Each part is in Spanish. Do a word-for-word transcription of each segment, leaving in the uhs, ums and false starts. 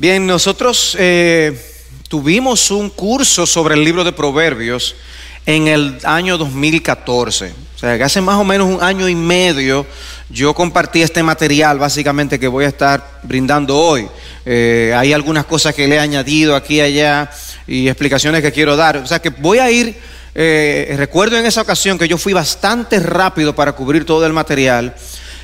Bien, nosotros eh, tuvimos un curso sobre el libro de Proverbios en el año dos mil catorce. O sea, que hace más o menos un año y medio yo compartí este material básicamente que voy a estar brindando hoy. Eh, hay algunas cosas que le he añadido aquí y allá y explicaciones que quiero dar. O sea que voy a ir, eh, recuerdo en esa ocasión que yo fui bastante rápido para cubrir todo el material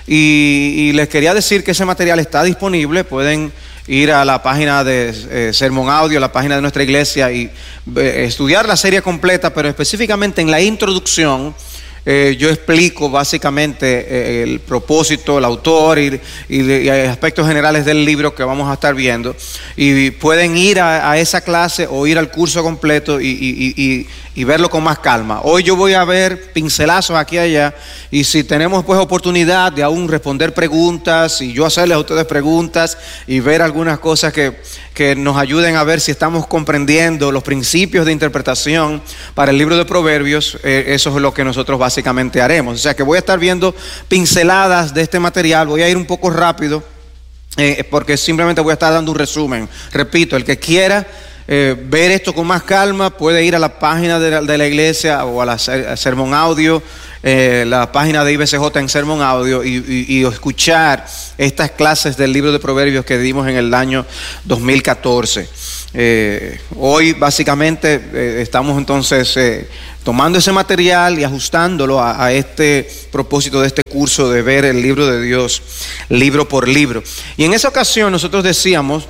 y, y les quería decir que ese material está disponible. Pueden ir a la página de eh, Sermon Audio, la página de nuestra iglesia y eh, estudiar la serie completa, pero específicamente en la introducción eh, yo explico básicamente eh, el propósito, el autor y, y, y aspectos generales del libro que vamos a estar viendo, y pueden ir a, a esa clase o ir al curso completo y, y, y, y verlo con más calma. Hoy yo voy a ver pincelazos aquí y allá, y si tenemos pues oportunidad de aún responder preguntas y yo hacerles a ustedes preguntas y ver algunas cosas que, que nos ayuden a ver si estamos comprendiendo los principios de interpretación para el libro de Proverbios, eh, eso es lo que nosotros básicamente haremos. O sea que voy a estar viendo pinceladas de este material, voy a ir un poco rápido eh, porque simplemente voy a estar dando un resumen. Repito, el que quiera Eh, ver esto con más calma puede ir a la página de la, de la iglesia o a la a Sermon Audio, eh, la página de I B C J en Sermon Audio y, y, y escuchar estas clases del libro de Proverbios que dimos en el año dos mil catorce. Eh, hoy básicamente eh, estamos entonces eh, tomando ese material y ajustándolo a, a este propósito de este curso de ver el libro de Dios libro por libro. Y en esa ocasión nosotros decíamos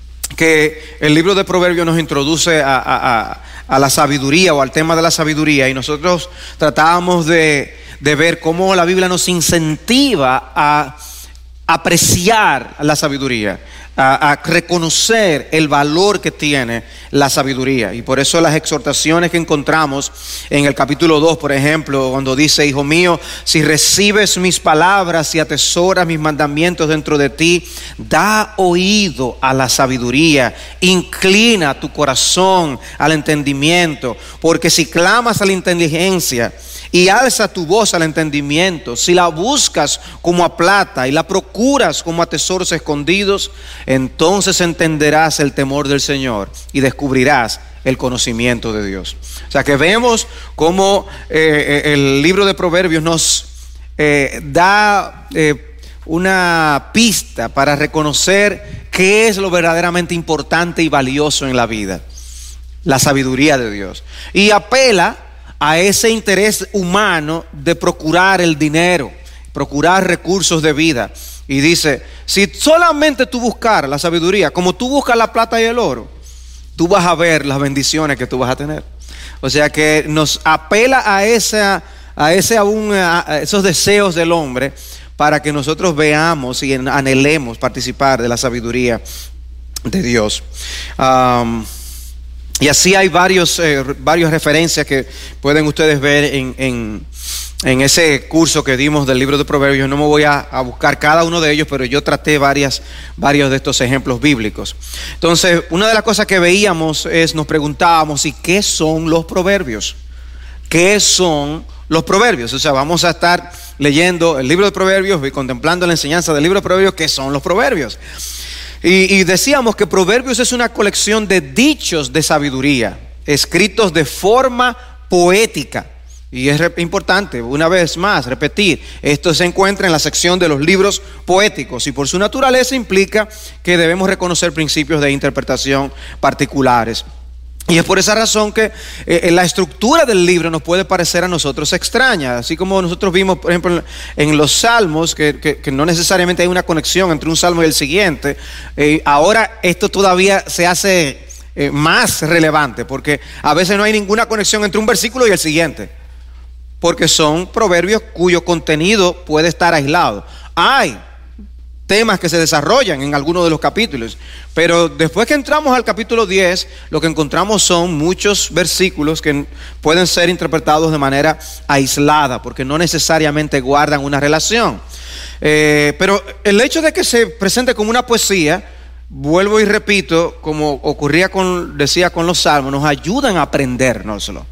que el libro de Proverbios nos introduce a, a, a, a la sabiduría o al tema de la sabiduría, y nosotros tratábamos de, de ver cómo la Biblia nos incentiva a apreciar la sabiduría, a, a reconocer el valor que tiene la sabiduría. Y por eso las exhortaciones que encontramos en el capítulo dos, por ejemplo, cuando dice: hijo mío, si recibes mis palabras y atesoras mis mandamientos dentro de ti, da oído a la sabiduría, inclina tu corazón al entendimiento, porque si clamas a la inteligencia y alza tu voz al entendimiento, si la buscas como a plata y la procuras como a tesoros escondidos, entonces entenderás el temor del Señor y descubrirás el conocimiento de Dios. O sea que vemos cómo eh, el libro de Proverbios nos eh, da eh, una pista para reconocer qué es lo verdaderamente importante y valioso en la vida: la sabiduría de Dios. Y apela a ese interés humano de procurar el dinero, procurar recursos de vida. Y dice: si solamente tú buscaras la sabiduría como tú buscas la plata y el oro, tú vas a ver las bendiciones que tú vas a tener. O sea que nos apela a, esa, a, ese, aún, a esos deseos del hombre para que nosotros veamos y anhelemos participar de la sabiduría de Dios. Um, Y así hay varios, eh, varias referencias que pueden ustedes ver en, en, en ese curso que dimos del libro de Proverbios. No me voy a, a buscar cada uno de ellos, pero yo traté varias, varios de estos ejemplos bíblicos. Entonces, una de las cosas que veíamos es, nos preguntábamos: ¿y qué son los proverbios? ¿Qué son los proverbios? O sea, vamos a estar leyendo el libro de Proverbios y contemplando la enseñanza del libro de Proverbios. ¿Qué son los proverbios? Y, y decíamos que Proverbios es una colección de dichos de sabiduría, escritos de forma poética. Y es importante, una vez más, repetir, esto se encuentra en la sección de los libros poéticos, y por su naturaleza implica que debemos reconocer principios de interpretación particulares. Y es por esa razón que eh, la estructura del libro nos puede parecer a nosotros extraña. Así como nosotros vimos, por ejemplo, en los salmos, que, que, que no necesariamente hay una conexión entre un salmo y el siguiente. Eh, ahora esto todavía se hace eh, más relevante, porque a veces no hay ninguna conexión entre un versículo y el siguiente, porque son proverbios cuyo contenido puede estar aislado. Hay temas que se desarrollan en algunos de los capítulos, pero después que entramos al capítulo diez, lo que encontramos son muchos versículos que pueden ser interpretados de manera aislada, porque no necesariamente guardan una relación. Eh, pero el hecho de que se presente como una poesía, vuelvo y repito, como ocurría con, decía con los salmos, nos ayudan a aprendérnoslo.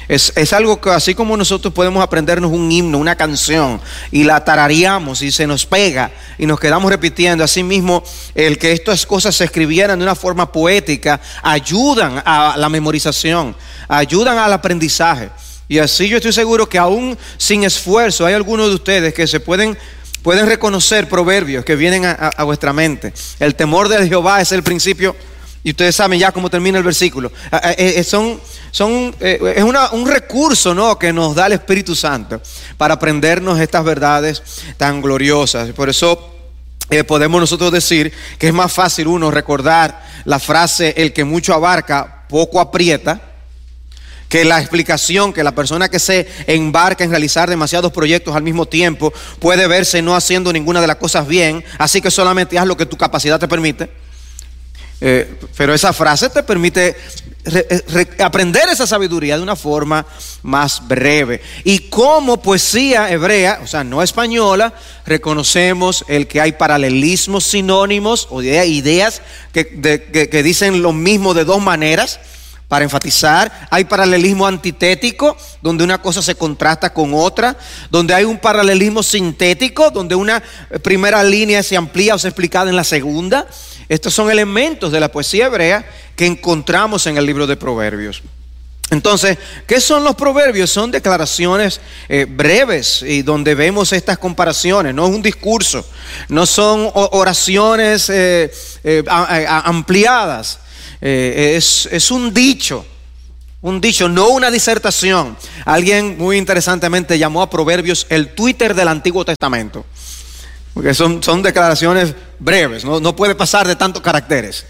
Es, es algo que así como nosotros podemos aprendernos un himno, una canción, y la tarareamos y se nos pega y nos quedamos repitiendo, así mismo el que estas cosas se escribieran de una forma poética ayudan a la memorización, ayudan al aprendizaje. Y así yo estoy seguro que aún sin esfuerzo hay algunos de ustedes que se pueden, pueden reconocer proverbios que vienen a, a, a vuestra mente. El temor de Jehová es el principio. Y ustedes saben ya cómo termina el versículo. Eh, eh, son, son, eh, es una, un recurso, ¿no?, que nos da el Espíritu Santo para aprendernos estas verdades tan gloriosas. Por eso eh, podemos nosotros decir que es más fácil uno recordar la frase: el que mucho abarca, poco aprieta, que la explicación que la persona que se embarca en realizar demasiados proyectos al mismo tiempo puede verse no haciendo ninguna de las cosas bien, así que solamente haz lo que tu capacidad te permite. Eh, pero esa frase te permite re, re, aprender esa sabiduría de una forma más breve. Y como poesía hebrea, o sea, no española, reconocemos el que hay paralelismos sinónimos o ideas que, de, que, que dicen lo mismo de dos maneras. Para enfatizar, hay paralelismo antitético, donde una cosa se contrasta con otra, donde hay un paralelismo sintético, donde una primera línea se amplía o se explica en la segunda. Estos son elementos de la poesía hebrea que encontramos en el libro de Proverbios. Entonces, ¿qué son los proverbios? Son declaraciones eh, breves y donde vemos estas comparaciones. No es un discurso, no son oraciones eh, eh, a, a, ampliadas. Eh, es, es un dicho, un dicho, no una disertación. Alguien muy interesantemente llamó a Proverbios el Twitter del Antiguo Testamento, porque son, son declaraciones breves, no, no puede pasar de tantos caracteres.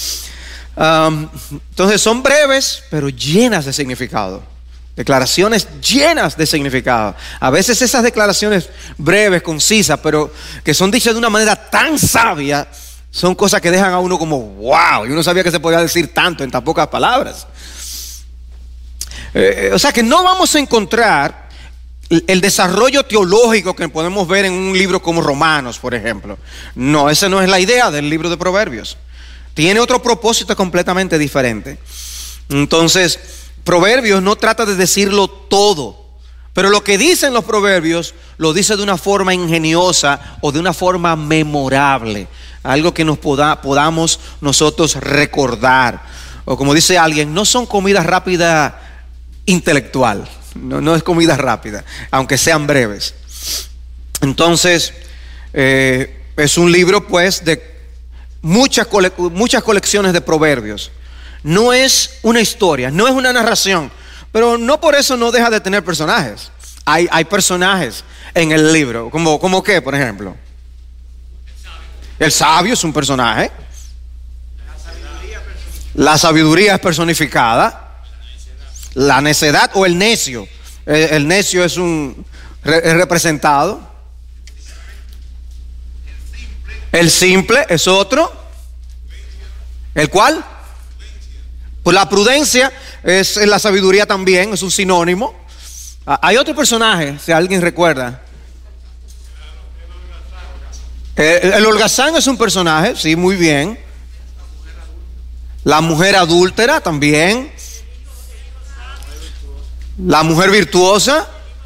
Um, entonces son breves, pero llenas de significado. Declaraciones llenas de significado. A veces esas declaraciones breves, concisas, pero que son dichas de una manera tan sabia, son cosas que dejan a uno como wow, y uno sabía que se podía decir tanto en tan pocas palabras. Eh, o sea que no vamos a encontrar el desarrollo teológico que podemos ver en un libro como Romanos, por ejemplo. No, esa no es la idea del libro de Proverbios. Tiene otro propósito completamente diferente. Entonces, Proverbios no trata de decirlo todo, pero lo que dicen los proverbios lo dice de una forma ingeniosa o de una forma memorable. Algo que nos poda, podamos nosotros recordar. O como dice alguien, no son comida rápida intelectual. No, no es comida rápida, aunque sean breves. Entonces, eh, es un libro pues de muchas, cole, muchas colecciones de proverbios. No es una historia, no es una narración, pero no por eso no deja de tener personajes. Hay, hay personajes en el libro, como, como qué, por ejemplo. El sabio es un personaje. La sabiduría es personificada. La necedad o el necio. El necio es un es representado. El simple es otro. ¿El cual? Pues la prudencia es la sabiduría también, es un sinónimo. Hay otro personaje, si alguien recuerda. El, el holgazán es un personaje, sí, muy bien. La mujer adúltera también. La mujer virtuosa.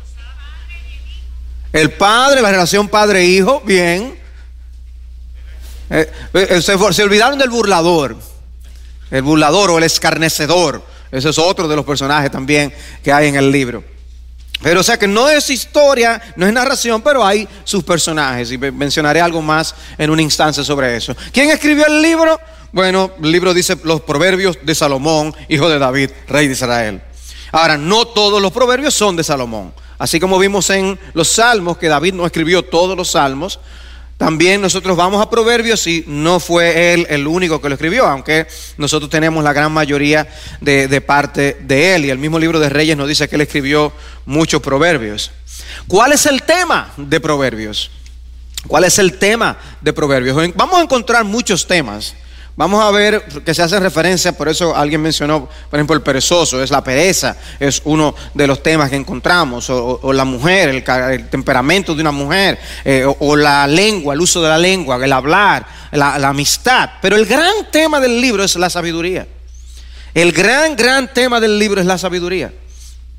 El padre, la relación padre-hijo, bien. Eh, eh, se, se olvidaron del burlador. El burlador o el escarnecedor. Ese es otro de los personajes también que hay en el libro. Pero o sea que no es historia, no es narración, pero hay sus personajes. Y mencionaré algo más en una instancia sobre eso. ¿Quién escribió el libro? Bueno, el libro dice los proverbios de Salomón, hijo de David, rey de Israel. Ahora, no todos los proverbios son de Salomón. Así como vimos en los salmos que David no escribió todos los salmos, también nosotros vamos a Proverbios y no fue él el único que lo escribió, aunque nosotros tenemos la gran mayoría de, de parte de él. Y el mismo libro de Reyes nos dice que él escribió muchos proverbios. ¿Cuál es el tema de Proverbios? ¿Cuál es el tema de Proverbios? Vamos a encontrar muchos temas. Vamos a ver que se hace referencia, por eso alguien mencionó, por ejemplo, el perezoso, es la pereza, es uno de los temas que encontramos, o, o la mujer, el, el temperamento de una mujer, eh, o, o la lengua, el uso de la lengua, el hablar, la, la amistad. Pero el gran tema del libro es la sabiduría. El gran, gran tema del libro es la sabiduría.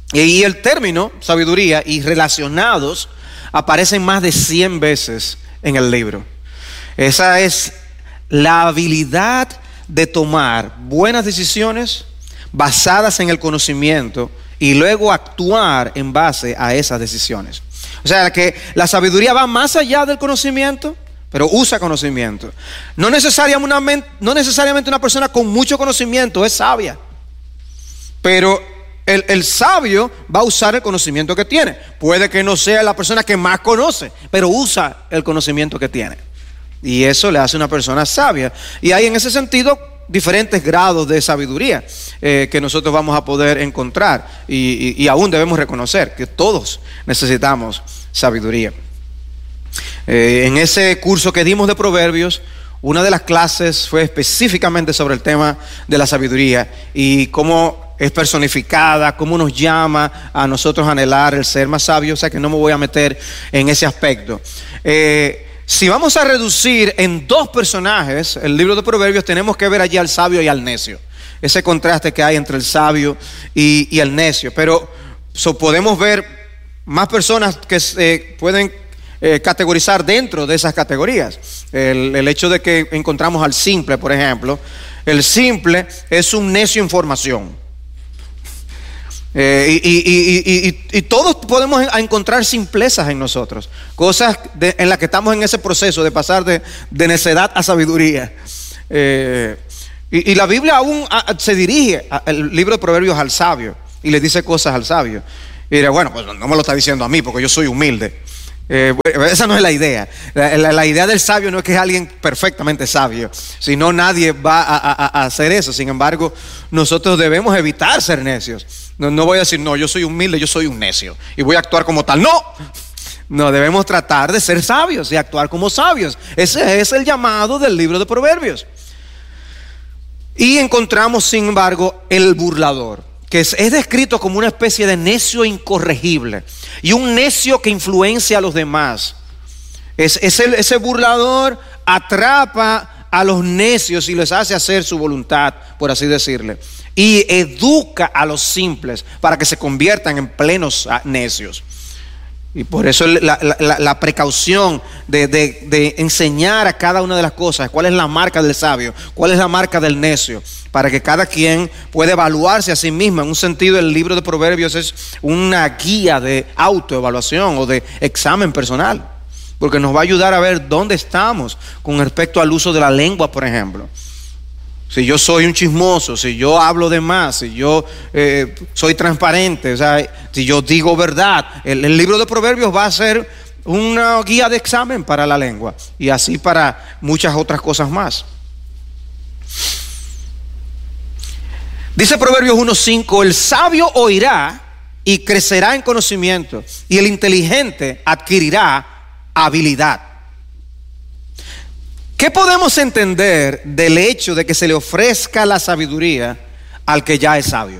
Y el término sabiduría y relacionados aparecen más de cien veces en el libro. Esa es la habilidad de tomar buenas decisiones basadas en el conocimiento y luego actuar en base a esas decisiones. O sea que la sabiduría va más allá del conocimiento, pero usa conocimiento. No necesariamente, no necesariamente una persona con mucho conocimiento es sabia, pero el, el sabio va a usar el conocimiento que tiene. Puede que no sea la persona que más conoce, pero usa el conocimiento que tiene. Y eso le hace una persona sabia. Y hay en ese sentido diferentes grados de sabiduría eh, que nosotros vamos a poder encontrar. Y, y, y aún debemos reconocer que todos necesitamos sabiduría. Eh, en ese curso que dimos de Proverbios, una de las clases fue específicamente sobre el tema de la sabiduría y cómo es personificada, cómo nos llama a nosotros a anhelar el ser más sabio. O sea que no me voy a meter en ese aspecto. Eh, si vamos a reducir en dos personajes el libro de Proverbios, tenemos que ver allí al sabio y al necio. Ese contraste que hay entre el sabio y, y el necio. Pero so, podemos ver más personas que eh, pueden eh, categorizar dentro de esas categorías. El, el hecho de que encontramos al simple, por ejemplo. El simple es un necio en formación. Eh, y, y, y, y, y todos podemos encontrar simplezas en nosotros, cosas de, en las que estamos en ese proceso de pasar de, de necedad a sabiduría. Eh, y, y la Biblia aún a, se dirige al libro de Proverbios al sabio y le dice cosas al sabio. Y dirá, bueno, pues no me lo está diciendo a mí porque yo soy humilde. Eh, esa no es la idea. La, la, la idea del sabio no es que es alguien perfectamente sabio, sino nadie va a, a, a hacer eso. Sin embargo, nosotros debemos evitar ser necios. No, no voy a decir, no, yo soy humilde, yo soy un necio y voy a actuar como tal. No, no, debemos tratar de ser sabios y actuar como sabios. Ese es el llamado del libro de Proverbios. Y encontramos, sin embargo, el burlador, que es, es descrito como una especie de necio incorregible y un necio que influencia a los demás. Es, es el, ese burlador atrapa a los necios y les hace hacer su voluntad, por así decirle, y educa a los simples para que se conviertan en plenos necios. Y por eso la, la, la precaución de, de, de enseñar a cada una de las cosas cuál es la marca del sabio, cuál es la marca del necio, para que cada quien pueda evaluarse a sí mismo. En un sentido, el libro de Proverbios es una guía de autoevaluación o de examen personal, porque nos va a ayudar a ver dónde estamos con respecto al uso de la lengua, por ejemplo. Si yo soy un chismoso, si yo hablo de más, si yo eh, soy transparente, o sea, si yo digo verdad, el, el libro de Proverbios va a ser una guía de examen para la lengua y así para muchas otras cosas más. Dice Proverbios uno cinco, el sabio oirá y crecerá en conocimiento, y el inteligente adquirirá habilidad. ¿Qué podemos entender del hecho de que se le ofrezca la sabiduría al que ya es sabio?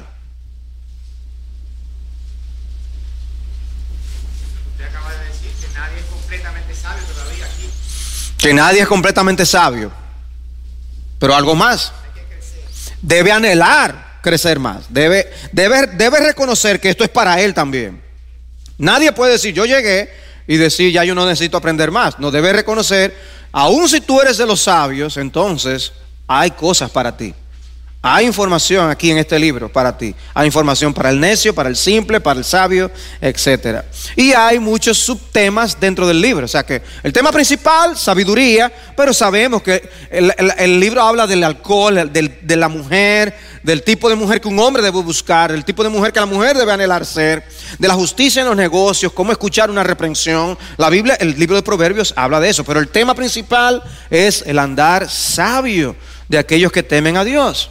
Usted acaba de decir que nadie es completamente sabio todavía aquí. Que nadie es completamente sabio. Pero algo más. Hay que crecer. Debe anhelar crecer más. Debe, debe, debe reconocer que esto es para él también. Nadie puede decir, yo llegué y decir, ya yo no necesito aprender más. No, debe reconocer. Aún si tú eres de los sabios, entonces hay cosas para ti. Hay información aquí en este libro para ti. Hay información para el necio, para el simple, para el sabio, etcétera. Y hay muchos subtemas dentro del libro. O sea que el tema principal, sabiduría, pero sabemos que el, el, el libro habla del alcohol, del, de la mujer, del tipo de mujer que un hombre debe buscar, el tipo de mujer que la mujer debe anhelar ser, de la justicia en los negocios, cómo escuchar una reprensión. La Biblia, el libro de Proverbios habla de eso, pero el tema principal es el andar sabio de aquellos que temen a Dios.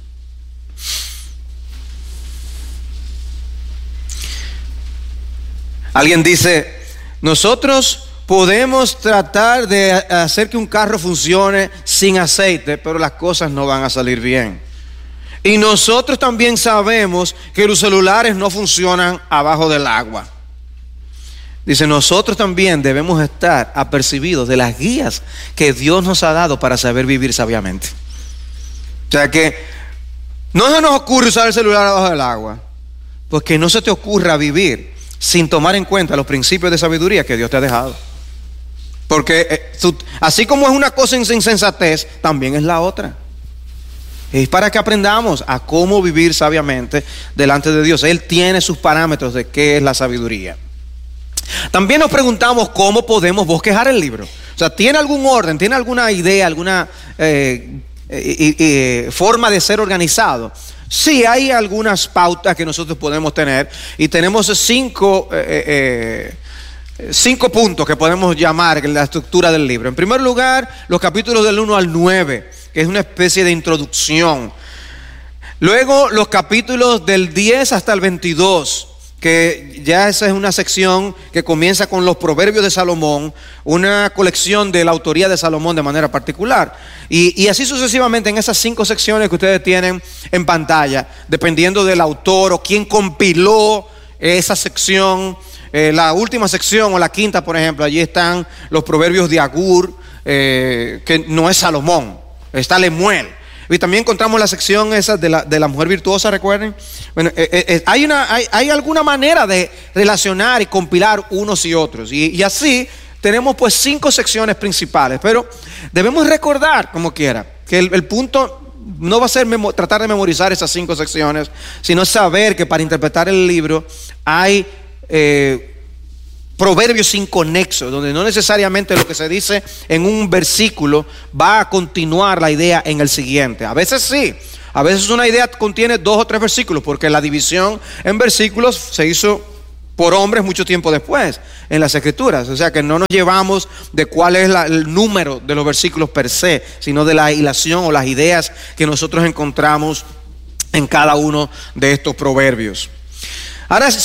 Alguien dice, nosotros podemos tratar de hacer que un carro funcione sin aceite, pero las cosas no van a salir bien. Y nosotros también sabemos que los celulares no funcionan abajo del agua. Dice, nosotros también debemos estar apercibidos de las guías que Dios nos ha dado para saber vivir sabiamente. O sea que no se nos ocurre usar el celular abajo del agua, Pues que no se te ocurra vivir sin tomar en cuenta los principios de sabiduría que Dios te ha dejado. Porque eh, tú, así como es una cosa insensatez, también es la otra. Es para que aprendamos a cómo vivir sabiamente delante de Dios. Él tiene sus parámetros de qué es la sabiduría. También nos preguntamos cómo podemos bosquejar el libro. O sea, ¿tiene algún orden? ¿Tiene alguna idea, alguna eh, eh, eh, forma de ser organizado? Sí, hay algunas pautas que nosotros podemos tener. Y tenemos cinco, eh, eh, cinco puntos que podemos llamar la estructura del libro. En primer lugar, los capítulos del uno al nueve, que es una especie de introducción. Luego los capítulos del diez hasta el veintidós, que ya esa es una sección que comienza con los proverbios de Salomón, una colección de la autoría de Salomón de manera particular. Y, y así sucesivamente en esas cinco secciones que ustedes tienen en pantalla, dependiendo del autor o quién compiló esa sección. Eh, la última sección o la quinta, por ejemplo, allí están los proverbios de Agur, eh, que no es Salomón. Está Lemuel. Y también encontramos la sección esa de la, de la mujer virtuosa, recuerden. Bueno, eh, eh, hay, una, hay, hay alguna manera de relacionar y compilar unos y otros. Y, y así tenemos pues cinco secciones principales. Pero debemos recordar, como quiera, que el, el punto no va a ser memo, tratar de memorizar esas cinco secciones, sino saber que para interpretar el libro hay Eh, proverbios inconexos, donde no necesariamente lo que se dice en un versículo va a continuar la idea en el siguiente. A veces sí, a veces una idea contiene dos o tres versículos, porque la división en versículos se hizo por hombres mucho tiempo después en las escrituras. O sea que no nos llevamos de cuál es la, el número de los versículos per se, sino de la hilación o las ideas que nosotros encontramos en cada uno de estos proverbios. Ahora,